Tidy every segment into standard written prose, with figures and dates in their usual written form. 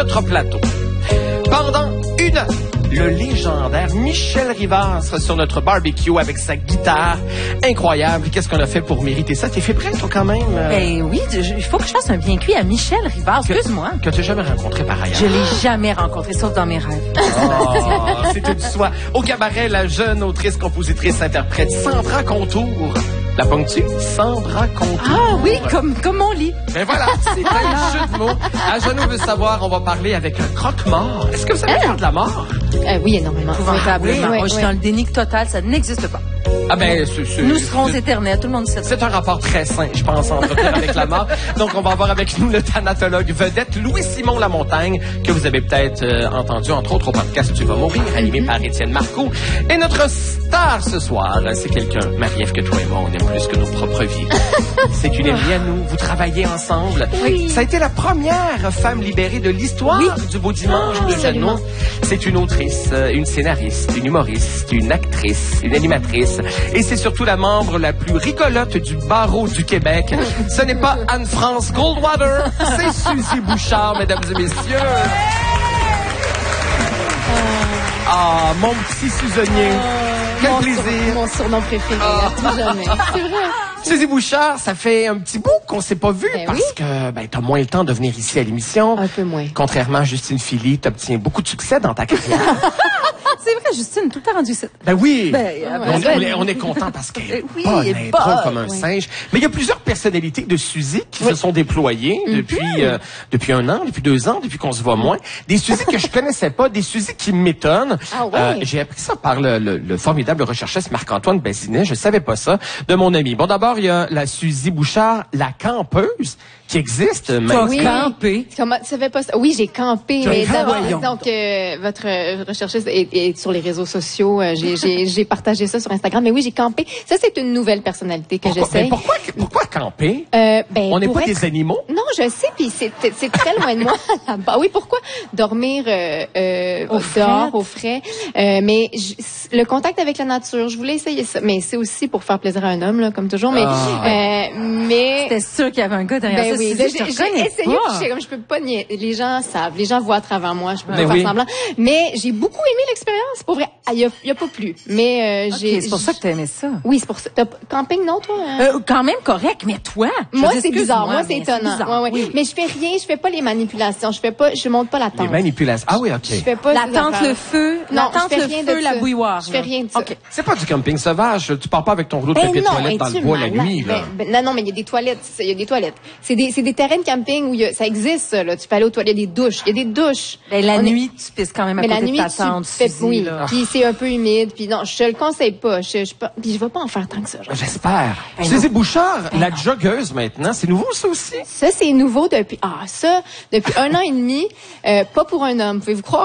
notre plateau. Pendant une heure, le légendaire Michel Rivard sera sur notre barbecue avec sa guitare incroyable. Qu'est-ce qu'on a fait pour mériter ça? T'es fait prêt, toi, quand même? Ben oui, il faut que je fasse un bien cuit à Michel Rivard. Excuse-moi. Que tu n'as jamais rencontré par ailleurs. Je l'ai jamais rencontré, sauf dans mes rêves. Oh, c'est tout de soi. Au cabaret, la jeune autrice, compositrice, interprète Sandra Contour. La ponctue? Sandra Contour. Ah oui, comme mon lit. Ben voilà, c'est un jeu de mots. À Genoux veut savoir, on va parler avec un croque-mort. Est-ce que vous savez faire de la mort? Oui, énormément. Épouvantablement. Oui, Moi, je suis dans le déni total, ça n'existe pas. Ah ben, Nous serons éternels, tout le monde sait ça. C'est un rapport très sain, je pense, à entretenir avec la mort. Donc, on va avoir avec nous le thanatologue vedette Louis-Simon Lamontagne, que vous avez peut-être entendu, entre autres, au podcast Tu vas mourir, animé par Étienne Marcoux. Et notre star ce soir, c'est quelqu'un, Marie-Ève, que toi et moi, on aime plus que nos propres vies. C'est une amie à nous, vous travaillez ensemble. Oui. Ça a été la première femme libérée de l'histoire du Beau Dimanche de Jeannot. C'est une autrice, une scénariste, une humoriste, une actrice, une animatrice. Et c'est surtout la membre la plus rigolote du barreau du Québec. Ce n'est pas Anne-France Goldwater, c'est Suzy Bouchard, mesdames et messieurs. Ah, mon petit Suzonnier. Quel plaisir. Mon surnom préféré, à tout jamais. C'est vrai. Suzy Bouchard, ça fait un petit bout qu'on s'est pas vu parce que t'as moins le temps de venir ici à l'émission. Un peu moins. Contrairement à Justine Philly, t'obtiens beaucoup de succès dans ta carrière. C'est vrai, Justine, tout le temps rendu ça. Ben oui. On On est content parce qu'elle est Oui, bonne, elle est elle est drôle bonne. comme un singe. Mais il y a plusieurs personnalités de Suzy qui se sont déployées depuis un an, depuis 2 ans, depuis qu'on se voit moins. Des Suzy que je connaissais pas, des Suzy qui m'étonnent. Ah ouais? J'ai appris ça par le formidable recherchiste Marc-Antoine Bazinet. Je savais pas ça de mon ami. Bon, d'abord, il y a la Suzy Bouchard, la campeuse, qui existe maintenant. Oui. Campé. Comment tu savais pas ça? Oui, j'ai campé. Mais voyons d'abord, donc, votre recherchiste est sur les réseaux sociaux. J'ai partagé ça sur Instagram. Mais oui, j'ai campé. Ça, c'est une nouvelle personnalité que j'essaie. Mais pourquoi camper? On n'est pas des animaux? Non, je sais, puis c'est très loin de moi là-bas. Oui, pourquoi dormir dehors, au frais? Mais le contact avec la nature, je voulais essayer ça. Mais c'est aussi pour faire plaisir à un homme, là, comme toujours. Mais C'était sûr qu'il y avait un gars derrière ça. oui, Suzy, j'ai essayé, puis j'étais comme, je peux pas nier. Les gens savent, les gens voient à travers moi, je peux pas faire semblant. Mais j'ai beaucoup aimé l'expérience, pour vrai. Il y a pas plus. Mais c'est pour ça que t'as aimé ça. Oui, c'est pour ça. Camping, non, toi? Quand même correct, mais toi? Moi, c'est bizarre. Moi, c'est étonnant. Ouais. Oui. Mais je fais rien, je fais pas les manipulations, je monte pas la tente. Les manipulations. Ah oui, OK. Je fais pas La tente, le feu, la bouilloire. Je fais rien de ça. OK. C'est pas du camping sauvage. Tu pars pas avec ton rouleau de papier de toilette dans le bois la nuit, là. Non, mais il y a des toilettes. Il y a des toilettes. C'est des terrains de camping où ça existe, ça, là. Tu peux aller aux toilettes. Il y a des douches. Il y a des douches. Ben, la nuit, tu pisses quand même à côté de ta tente. Oui. Puis c'est un peu humide. Puis non, je te le conseille pas. Puis je vais pas en faire tant que ça. J'espère. Suzy Bouchard, la joggeuse maintenant, c'est nouveau ça aussi? Ça, c'est nouveau depuis 1 an et demi. Pas pour un homme, pouvez-vous croire.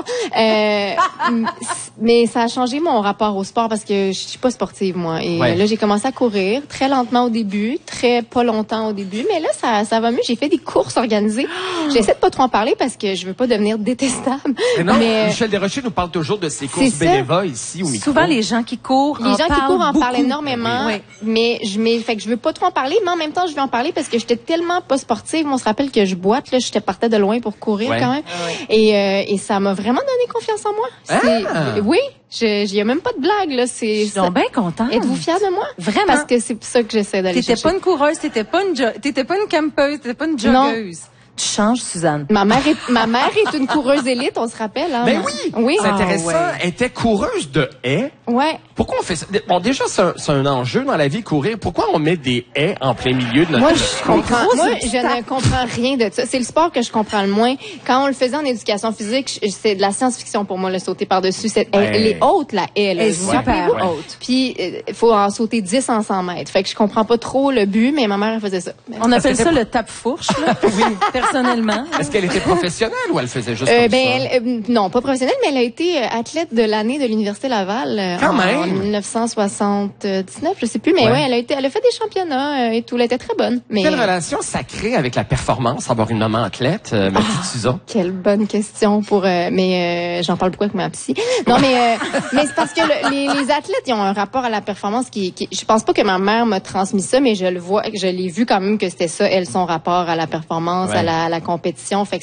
Mais ça a changé mon rapport au sport parce que je suis pas sportive, moi. Et là, j'ai commencé à courir très lentement au début, très pas longtemps au début. Mais là, ça va mieux. J'ai fait des courses organisées. J'essaie de pas trop en parler parce que je veux pas devenir détestable. Mais Michel Desrochers nous parle toujours de ses courses bénévoles ici au micro. Souvent, les gens qui courent en parlent énormément. Oui. Mais fait que je veux pas trop en parler, mais en même temps, je veux en parler parce que j'étais tellement pas sportive. On se rappelle que je boite, là, je partais de loin pour courir quand même. Et ça m'a vraiment donné confiance en moi. Oui. Il y a même pas de blague, là. Je suis donc bien contente. Êtes-vous fière de moi? Vraiment. Parce que c'est ça que j'essaie d'aller chercher. T'étais pas une coureuse, t'étais pas une campeuse, t'étais pas une joggeuse. Tu changes, Suzanne. Ma mère est une coureuse élite, on se rappelle, hein? Ben oui. C'est intéressant. Elle était coureuse de haies. Ouais. Pourquoi on fait ça? Bon, déjà, c'est un enjeu dans la vie, courir. Pourquoi on met des haies en plein milieu de notre... Moi, je ne comprends rien de ça. C'est le sport que je comprends le moins. Quand on le faisait en éducation physique, c'est de la science-fiction pour moi, le sauter par-dessus. Elle est haute, la haie, là. Elle est super haute. Puis, il faut en sauter 10 en 100 mètres. Fait que je comprends pas trop le but, mais ma mère, elle faisait ça. On appelle ça le tape-fourche, là. Oui. Personnellement. Est-ce qu'elle était professionnelle ou elle faisait juste comme ça? Non, pas professionnelle, mais elle a été athlète de l'année de l'Université Laval. Quand même. En 1979, je sais plus, mais elle a fait des championnats et tout. Elle était très bonne. Mais quelle relation ça crée avec la performance, avoir une maman athlète, ma petite Suzanne? Quelle bonne question mais j'en parle beaucoup avec ma psy. Non, mais c'est parce que les athlètes, ils ont un rapport à la performance qui je pense pas que ma mère m'a transmis ça, mais je l'ai vu quand même que c'était ça, son rapport à la performance, à la compétition. Fait que